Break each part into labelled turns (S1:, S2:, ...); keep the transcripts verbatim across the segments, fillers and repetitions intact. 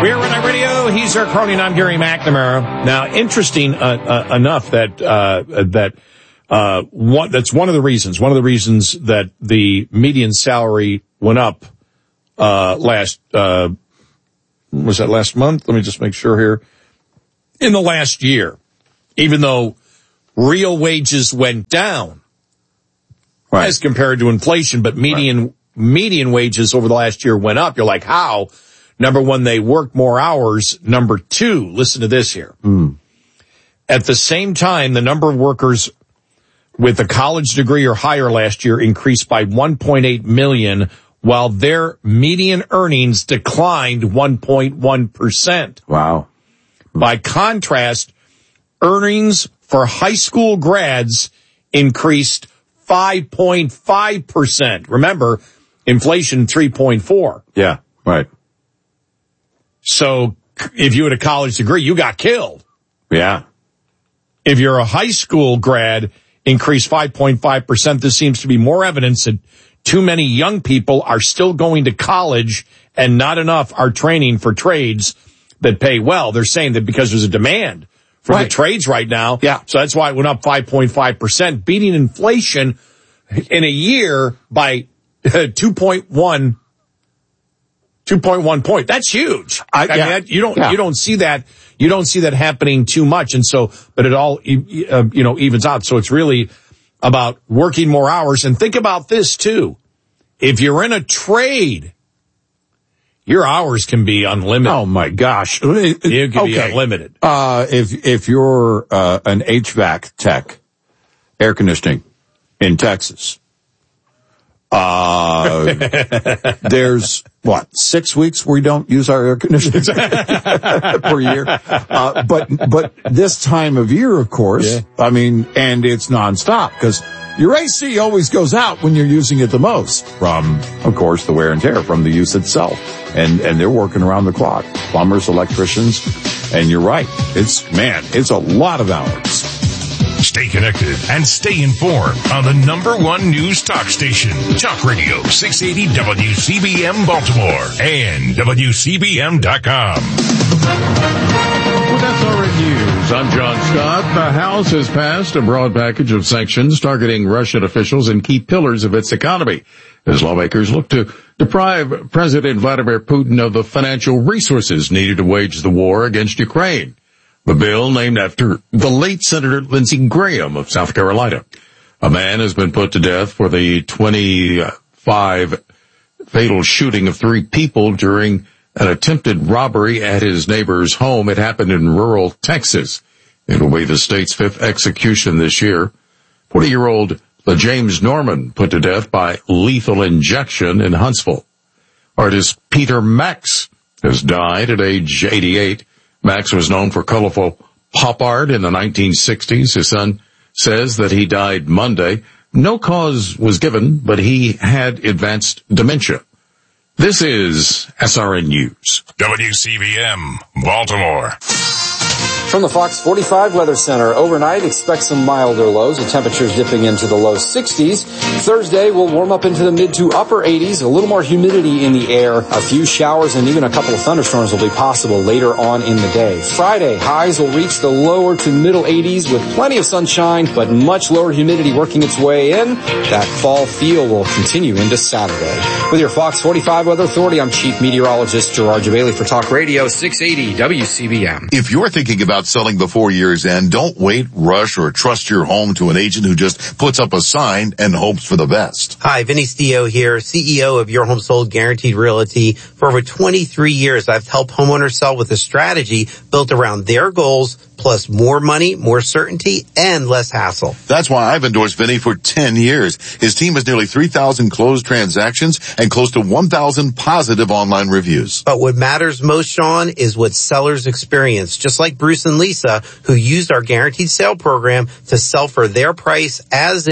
S1: We're Red Eye Radio. He's our Carly, and I'm Gary McNamara. Now, interesting uh, uh, enough that uh, that uh, one, that's one of the reasons. One of the reasons that the median salary went up uh, last uh, was that last month? Let me just make sure here. In the last year, even though real wages went down right. as compared to inflation, but median right. median wages over the last year went up. You're like, how? Number one, they work more hours. Number two, listen to this here.
S2: Mm.
S1: At the same time, the number of workers with a college degree or higher last year increased by one point eight million, while their median earnings declined one point one percent.
S2: Wow.
S1: By contrast, earnings for high school grads increased five point five percent. Remember, inflation three point four.
S2: Yeah, right.
S1: So if you had a college degree, you got killed.
S2: Yeah.
S1: If you're a high school grad, increased five point five percent. This seems to be more evidence that too many young people are still going to college and not enough are training for trades that pay well. They're saying that because there's a demand for right. the trades right now.
S2: Yeah.
S1: So that's why it went up five point five percent, beating inflation in a year by two point one two point one point. That's huge. I, I yeah. mean, you don't, yeah. you don't see that, you don't see that happening too much. And so, but it all, uh, you know, evens out. So it's really about working more hours. And think about this too. If you're in a trade, your hours can be unlimited.
S2: Oh my gosh.
S1: It can
S2: okay.
S1: be unlimited.
S2: Uh, if, if you're, uh, an H V A C tech, air conditioning in Texas, uh, there's what, six weeks we don't use our air conditioning per year. Uh, but, but this time of year, of course, yeah. I mean, and it's nonstop because your A C always goes out when you're using it the most from, of course, the wear and tear from the use itself. And, and they're working around the clock. Plumbers, electricians. And you're right. It's, man, it's a lot of hours.
S3: Stay connected and stay informed on the number one news talk station, Talk Radio six eighty W C B M Baltimore and W C B M dot com.
S4: With S R N News, I'm John Scott. The House has passed a broad package of sanctions targeting Russian officials and key pillars of its economy, as lawmakers look to deprive President Vladimir Putin of the financial resources needed to wage the war against Ukraine. The bill, named after the late Senator Lindsey Graham of South Carolina. A man has been put to death for the twenty-five fatal shooting of three people during an attempted robbery at his neighbor's home. It happened in rural Texas. It will be the state's fifth execution this year. forty-year-old James Norman put to death by lethal injection in Huntsville. Artist Peter Max has died at age eighty-eight. Max was known for colorful pop art in the nineteen sixties. His son says that he died Monday. No cause was given, but he had advanced dementia. This is S R N News.
S3: W C B M, Baltimore.
S5: From the Fox forty-five Weather Center, overnight expect some milder lows, with temperatures dipping into the low sixties. Thursday will warm up into the mid to upper eighties, a little more humidity in the air. A few showers and even a couple of thunderstorms will be possible later on in the day. Friday, highs will reach the lower to middle eighties with plenty of sunshine, but much lower humidity working its way in. That fall feel will continue into Saturday. With your Fox forty-five Weather Authority, I'm Chief Meteorologist Gerard Jabali for Talk Radio six eighty W C B M.
S6: If you're thinking about selling before year's end, don't wait, rush, or trust your home to an agent who just puts up a sign and hopes for the best.
S7: Hi, Vinny Stio here, C E O of Your Home Sold Guaranteed Realty. For over twenty-three years, I've helped homeowners sell with a strategy built around their goals, plus more money, more certainty, and less hassle.
S6: That's why I've endorsed Vinny for ten years. His team has nearly three thousand closed transactions and close to one thousand positive online reviews.
S7: But what matters most, Sean, is what sellers experience, just like Bruce and Lisa, who used our guaranteed sale program to sell for their price as is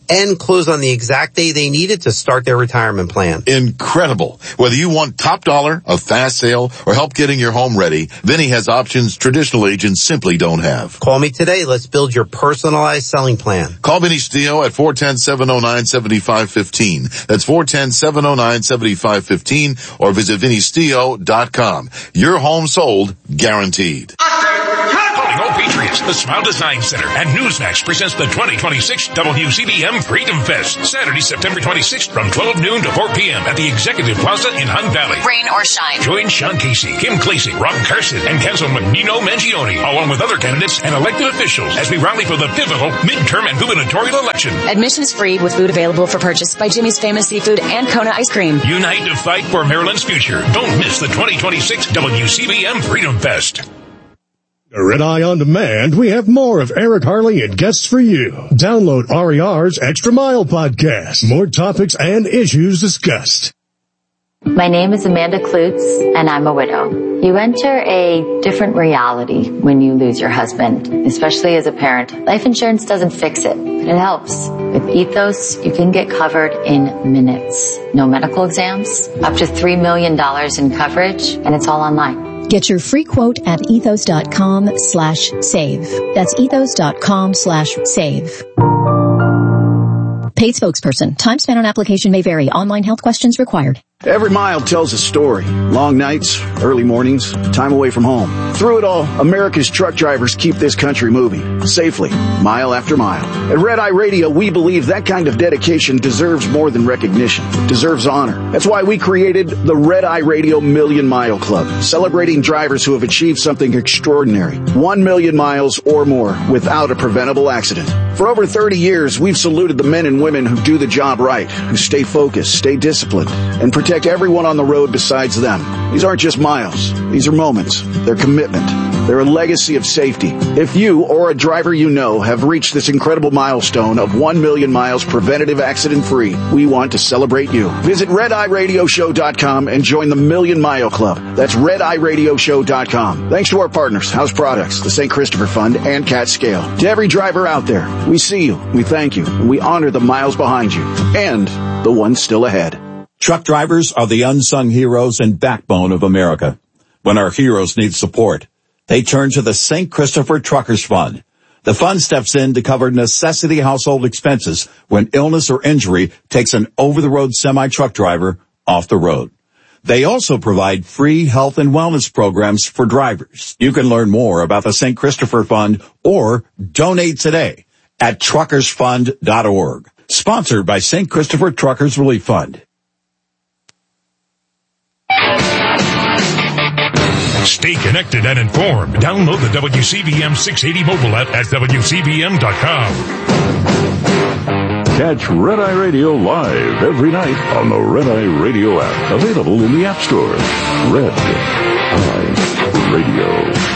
S7: and close on the exact day they need it to start their retirement plan.
S6: Incredible. Whether you want top dollar, a fast sale, or help getting your home ready, Vinny has options traditional agents simply don't have.
S7: Call me today. Let's build your personalized selling plan.
S6: Call Vinny Stio at four one zero, seven oh nine, seven five one five. That's four one zero, seven oh nine, seven five one five, or visit vinny stio dot com. Your home sold, guaranteed.
S3: Calling all Patriots, the Smile Design Center and Newsmax presents the twenty twenty-six W C B M Freedom Fest, Saturday, September twenty-sixth from twelve noon to four p.m. at the Executive Plaza in Hunt Valley.
S8: Rain or shine.
S3: Join Sean Casey, Kim Clasey, Rob Carson, and Councilman Nino Mangione, along with other candidates and elected officials as we rally for the pivotal midterm and gubernatorial election.
S8: Admission is free with food available for purchase by Jimmy's Famous Seafood and Kona Ice Cream.
S3: Unite to fight for Maryland's future. Don't miss the twenty twenty-six W C B M Freedom Fest.
S9: Red Eye On Demand, we have more of Eric Harley and guests for you. Download R E R's Extra Mile podcast. More topics and issues discussed.
S10: My name is Amanda Klutz, and I'm a widow. You enter a different reality when you lose your husband, especially as a parent. Life insurance doesn't fix it, but it helps. With Ethos, you can get covered in minutes. No medical exams, up to three million dollars in coverage, and it's all online.
S11: Get your free quote at ethos.com slash save. That's ethos.com slash save. Paid spokesperson. Time spent on application may vary. Online health questions required.
S12: Every mile tells a story. Long nights, early mornings, time away from home. Through it all, America's truck drivers keep this country moving, safely, mile after mile. At Red Eye Radio, we believe that kind of dedication deserves more than recognition. It deserves honor. That's why we created the Red Eye Radio Million Mile Club, celebrating drivers who have achieved something extraordinary. One million miles or more without a preventable accident. For over thirty years, we've saluted the men and women who do the job right, who stay focused, stay disciplined, and protect everyone on the road besides them. These aren't just miles. These are moments. They're commitment. They're a legacy of safety. If you or a driver you know have reached this incredible milestone of one million miles preventative accident free, we want to celebrate you. Visit red eye radio show dot com and join the Million Mile Club. That's red eye radio show dot com. Thanks to our partners, House Products, the Saint Christopher Fund, and Cat Scale. To every driver out there, we see you, we thank you, and we honor the miles behind you and the ones still ahead.
S2: Truck drivers are the unsung heroes and backbone of America. When our heroes need support, they turn to the Saint Christopher Truckers Fund. The fund steps in to cover necessity household expenses when illness or injury takes an over-the-road semi-truck driver off the road. They also provide free health and wellness programs for drivers. You can learn more about the Saint Christopher Fund or donate today at truckers fund dot org. Sponsored by Saint Christopher Truckers Relief Fund.
S3: Stay connected and informed. Download the W C B M six eighty mobile app at W C B M dot com.
S13: Catch Red Eye Radio live every night on the Red Eye Radio app. Available in the App Store. Red Eye Radio.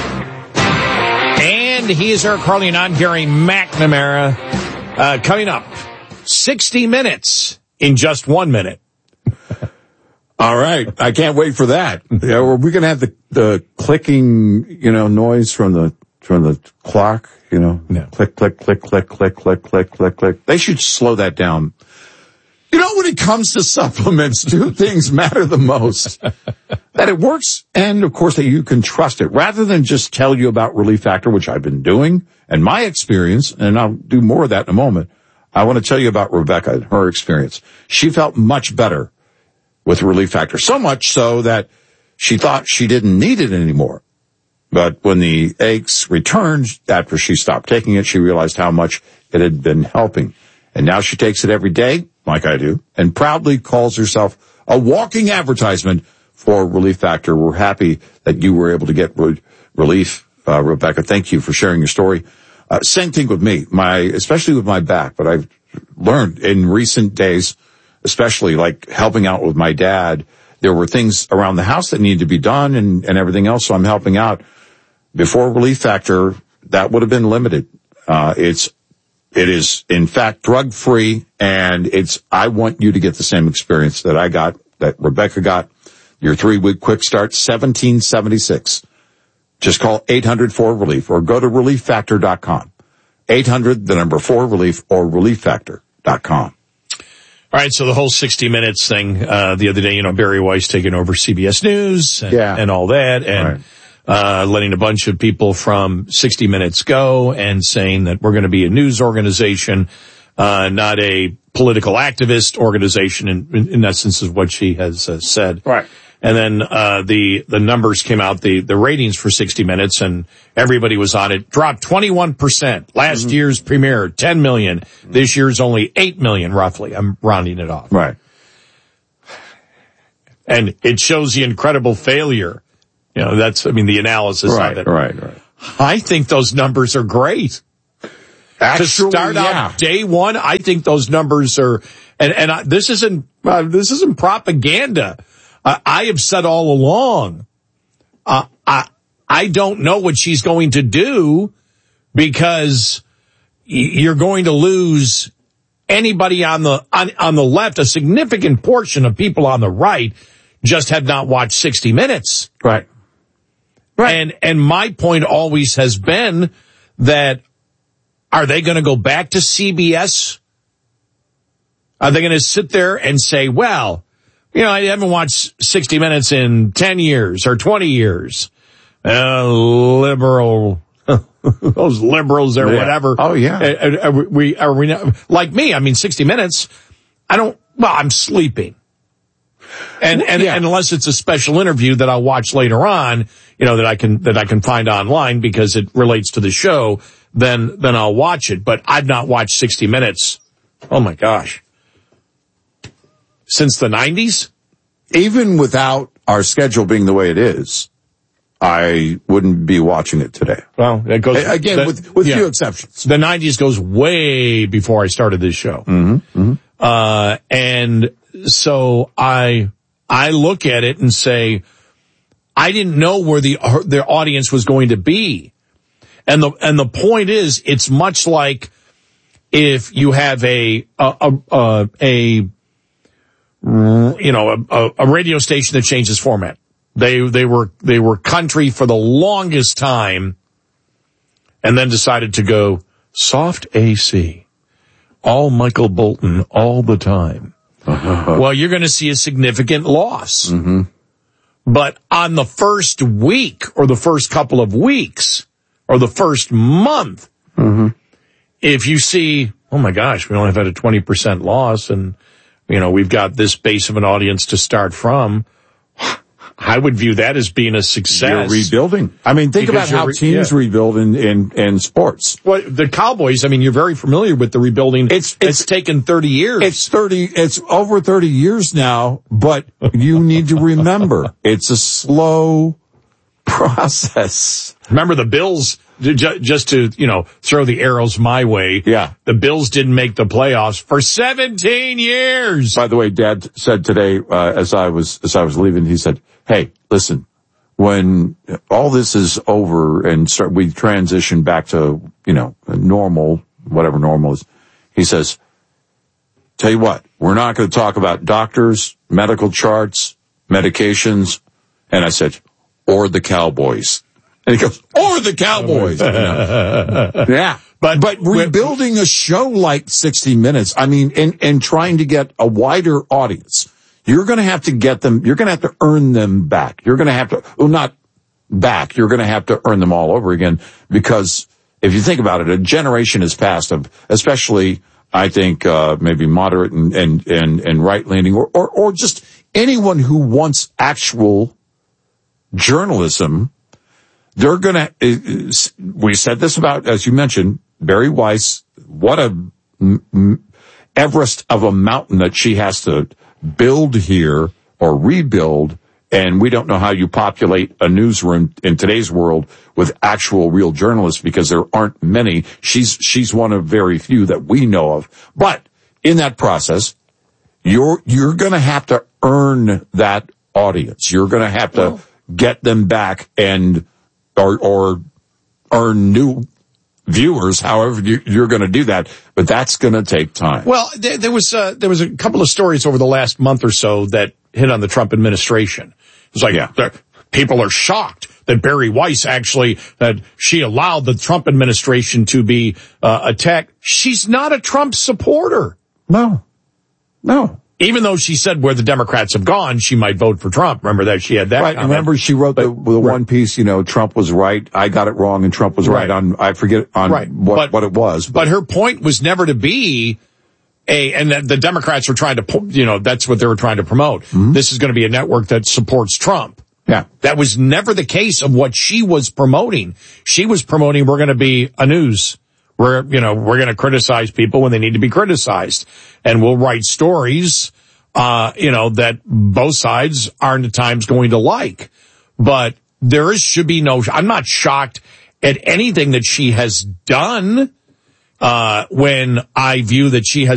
S1: And he's Eric Harley and I'm Gary McNamara. Uh, coming up, sixty minutes in just one minute.
S2: All right. I can't wait for that. Yeah, are we going to have the, the clicking, you know, noise from the, from the clock, you know?
S1: No.
S2: Click, click, click, click, click, click, click, click, click. They should slow that down. You know, when it comes to supplements, two things matter the most. That it works and, of course, that you can trust it. Rather than just tell you about Relief Factor, which I've been doing, and my experience, and I'll do more of that in a moment, I want to tell you about Rebecca and her experience. She felt much better with Relief Factor, so much so that she thought she didn't need it anymore. But when the aches returned after she stopped taking it, she realized how much it had been helping. And now she takes it every day, like I do, and proudly calls herself a walking advertisement for Relief Factor. We're happy that you were able to get re- relief, uh, Rebecca. Thank you for sharing your story. Uh, same thing with me, my, especially with my back, but I've learned in recent days, especially like helping out with my dad, there were things around the house that needed to be done and, and everything else. So I'm helping out. Before Relief Factor, that would have been limited. Uh, it's, it is in fact drug free, and it's, I want you to get the same experience that I got, that Rebecca got. Your three week quick start, seventeen seventy-six. Just call eight hundred four relief or go to relief factor dot com. eight hundred, the number four relief or relief factor. dot com.
S1: All right, so the whole sixty minutes thing, uh, the other day, you know, Barry Weiss taking over C B S News and,
S2: yeah.
S1: and all that, and right. uh, letting a bunch of people from sixty minutes go and saying that we're going to be a news organization, uh, not a political activist organization, in, in, in essence is what she has uh, said.
S2: Right.
S1: And then, uh, the, the numbers came out, the, the ratings for sixty minutes, and everybody was on it, dropped twenty-one percent. Last mm-hmm. year's premiere, ten million. Mm-hmm. This year's only eight million, roughly. I'm rounding it off.
S2: Right.
S1: And it shows the incredible failure. You know, that's, I mean, the analysis
S2: right,
S1: of it.
S2: Right, right.
S1: I think those numbers are great.
S2: Actually,
S1: to start
S2: yeah.
S1: out day one, I think those numbers are, and, and I, this isn't, uh, this isn't propaganda. Uh, I have said all along, uh, I, I don't know what she's going to do because y- you're going to lose anybody on the, on, on the left. A significant portion of people on the right just have not watched sixty minutes.
S2: Right. Right.
S1: And, and my point always has been that are they going to go back to C B S? Are they going to sit there and say, well, you know, I haven't watched sixty minutes in ten years or twenty years. Uh, liberal, those liberals or
S2: yeah.
S1: whatever.
S2: Oh, yeah.
S1: Are, are we, are we not, like me, I mean, sixty minutes, I don't, well, I'm sleeping. And, and, yeah. and unless it's a special interview that I'll watch later on, you know, that I can, that I can find online because it relates to the show, then, then I'll watch it. But I've not watched sixty minutes. Oh my gosh. Since the nineties?
S2: Even without our schedule being the way it is, I wouldn't be watching it today.
S1: Well, it goes
S2: again
S1: the,
S2: with with
S1: yeah.
S2: few exceptions.
S1: The nineties goes way before I started this show.
S2: Mm-hmm. Mm-hmm.
S1: Uh, and so I, I look at it and say, I didn't know where the, their audience was going to be. And the, and the point is, it's much like if you have a, a, a, a, a you know, a, a radio station that changes format. They, they were, they were country for the longest time and then decided to go soft A C. All Michael Bolton all the time. Uh-huh. Well, you're going to see a significant loss.
S2: Mm-hmm.
S1: But on the first week or the first couple of weeks or the first month,
S2: mm-hmm.
S1: if you see, oh my gosh, we only have had a twenty percent loss and, you know, we've got this base of an audience to start from, I would view that as being a success.
S2: You're rebuilding. I mean, think
S1: because
S2: about how
S1: re-
S2: teams
S1: yeah.
S2: rebuild in, in, in sports.
S1: Well, the Cowboys, I mean, you're very familiar with the rebuilding. It's, it's, it's taken thirty years.
S2: It's thirty, it's over thirty years now, but you need to remember, it's a slow process.
S1: Remember the Bills, just to, you know, throw the arrows my way.
S2: Yeah.
S1: The Bills didn't make the playoffs for seventeen years.
S2: By the way, Dad said today, uh, as I was, as I was leaving, he said, hey, listen, when all this is over and start, we transition back to, you know, normal, whatever normal is, he says, tell you what, we're not going to talk about doctors, medical charts, medications. And I said, or the Cowboys. And he goes, or the Cowboys. You know? Yeah. But, but rebuilding a show like sixty minutes, I mean, and, and trying to get a wider audience, you're going to have to get them, you're going to have to earn them back. You're going to have to, well, not back, you're going to have to earn them all over again because if you think about it, a generation has passed of, especially, I think, uh, maybe moderate and, and, and, and right leaning or, or, or just anyone who wants actual journalism. They're going to, we said this about, as you mentioned, Barry Weiss, what a Everest of a mountain that she has to build here or rebuild. And we don't know how you populate a newsroom in today's world with actual real journalists because there aren't many. She's, she's one of very few that we know of. But in that process, you're, you're going to have to earn that audience. You're going to have to well, get them back and, or, or earn new viewers, however you, you're going to do that, but that's going to take time.
S1: Well, there, there was uh, there was a couple of stories over the last month or so that hit on the Trump administration. It's like yeah. people are shocked that Barry Weiss actually that she allowed the Trump administration to be uh, attacked. She's not a Trump supporter.
S2: No. No.
S1: Even though she said where the Democrats have gone, she might vote for Trump. Remember that she had that
S2: Right.
S1: comment.
S2: Remember she wrote the,
S1: But-
S2: the one piece, you know, Trump was right. I got it wrong and Trump was right,
S1: Right.
S2: on, I forget on
S1: Right.
S2: what,
S1: But-
S2: what it was.
S1: But her point was never to be a, and the, the Democrats were trying to, pu- you know, that's what they were trying to promote.
S2: Mm-hmm.
S1: This is going to be a network that supports Trump.
S2: Yeah.
S1: That was never the case of what she was promoting. She was promoting we're going to be a news. We're, you know, we're going to criticize people when they need to be criticized. And we'll write stories, uh, you know, that both sides aren't at times going to like. But there is, should be no, I'm not shocked at anything that she has done, uh, when I view that she has